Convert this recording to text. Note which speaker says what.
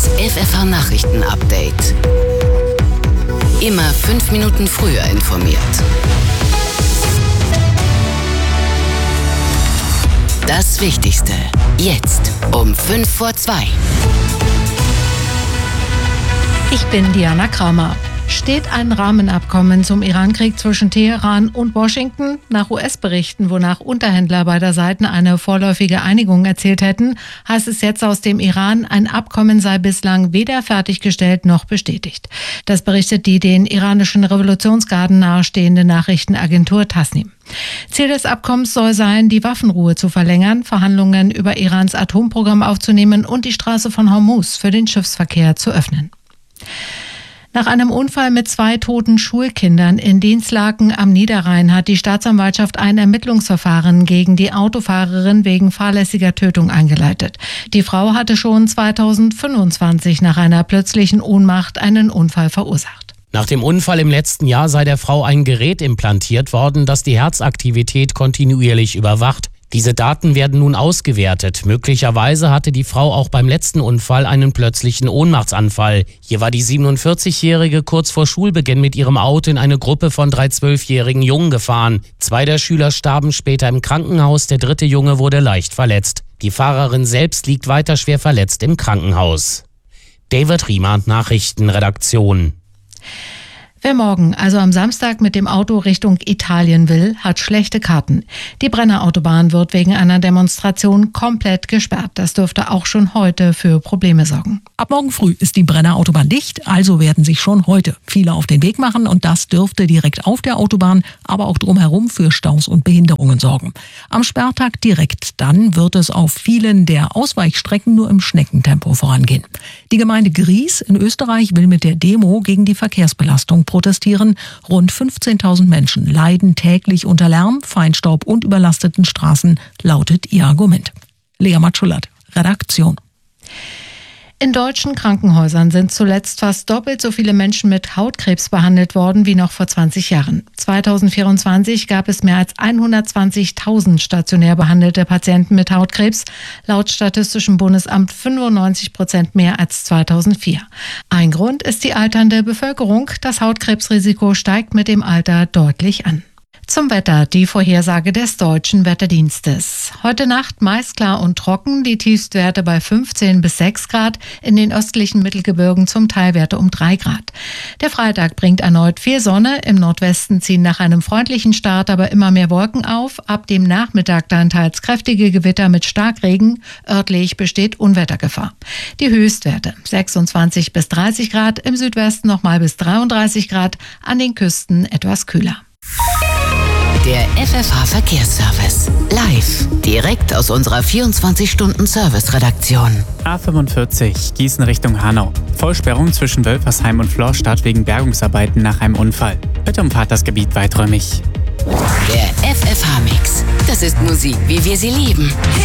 Speaker 1: Das FFH-Nachrichten-Update. Immer 5 Minuten früher informiert. Das Wichtigste jetzt um 1:55.
Speaker 2: Ich bin Diana Kramer. Steht ein Rahmenabkommen zum Iran-Krieg zwischen Teheran und Washington? Nach US-Berichten, wonach Unterhändler beider Seiten eine vorläufige Einigung erzielt hätten, heißt es jetzt aus dem Iran, ein Abkommen sei bislang weder fertiggestellt noch bestätigt. Das berichtet die den iranischen Revolutionsgarden nahestehende Nachrichtenagentur Tasnim. Ziel des Abkommens soll sein, die Waffenruhe zu verlängern, Verhandlungen über Irans Atomprogramm aufzunehmen und die Straße von Hormuz für den Schiffsverkehr zu öffnen. Nach einem Unfall mit 2 toten Schulkindern in Dinslaken am Niederrhein hat die Staatsanwaltschaft ein Ermittlungsverfahren gegen die Autofahrerin wegen fahrlässiger Tötung eingeleitet. Die Frau hatte schon 2025 nach einer plötzlichen Ohnmacht einen Unfall verursacht.
Speaker 3: Nach dem Unfall im letzten Jahr sei der Frau ein Gerät implantiert worden, das die Herzaktivität kontinuierlich überwacht. Diese Daten werden nun ausgewertet. Möglicherweise hatte die Frau auch beim letzten Unfall einen plötzlichen Ohnmachtsanfall. Hier war die 47-Jährige kurz vor Schulbeginn mit ihrem Auto in eine Gruppe von 3 12-jährigen Jungen gefahren. 2 der Schüler starben später im Krankenhaus, der 3. Junge wurde leicht verletzt. Die Fahrerin selbst liegt weiter schwer verletzt im Krankenhaus. David Riemer, Nachrichtenredaktion.
Speaker 2: Wer morgen, also am Samstag, mit dem Auto Richtung Italien will, hat schlechte Karten. Die Brennerautobahn wird wegen einer Demonstration komplett gesperrt. Das dürfte auch schon heute für Probleme sorgen.
Speaker 4: Ab morgen früh ist die Brennerautobahn dicht, also werden sich schon heute viele auf den Weg machen und das dürfte direkt auf der Autobahn, aber auch drumherum für Staus und Behinderungen sorgen. Am Sperrtag direkt dann wird es auf vielen der Ausweichstrecken nur im Schneckentempo vorangehen. Die Gemeinde Gries in Österreich will mit der Demo gegen die Verkehrsbelastung protestieren. Rund 15.000 Menschen leiden täglich unter Lärm, Feinstaub und überlasteten Straßen, lautet ihr Argument. Lea Matschulat, Redaktion.
Speaker 2: In deutschen Krankenhäusern sind zuletzt fast doppelt so viele Menschen mit Hautkrebs behandelt worden wie noch vor 20 Jahren. 2024 gab es mehr als 120.000 stationär behandelte Patienten mit Hautkrebs, laut Statistischem Bundesamt 95% mehr als 2004. Ein Grund ist die alternde Bevölkerung. Das Hautkrebsrisiko steigt mit dem Alter deutlich an. Zum Wetter, die Vorhersage des Deutschen Wetterdienstes. Heute Nacht meist klar und trocken, die Tiefstwerte bei 15 bis 6 Grad, in den östlichen Mittelgebirgen zum Teil Werte um 3 Grad. Der Freitag bringt erneut viel Sonne, im Nordwesten ziehen nach einem freundlichen Start aber immer mehr Wolken auf, ab dem Nachmittag dann teils kräftige Gewitter mit Starkregen, örtlich besteht Unwettergefahr. Die Höchstwerte 26 bis 30 Grad, im Südwesten nochmal bis 33 Grad, an den Küsten etwas kühler.
Speaker 1: Der FFH-Verkehrsservice. Live. Direkt aus unserer 24-Stunden-Service-Redaktion.
Speaker 5: A45 Gießen Richtung Hanau. Vollsperrung zwischen Wölfersheim und Florstadt wegen Bergungsarbeiten nach einem Unfall. Bitte umfahrt das Gebiet weiträumig.
Speaker 1: Der FFH-Mix. Das ist Musik, wie wir sie lieben.